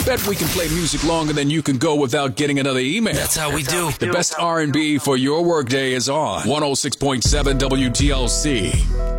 Bet we can play music longer than you can go without getting another email. That's how we do. The best R&B for your workday is on 106.7 WTLC.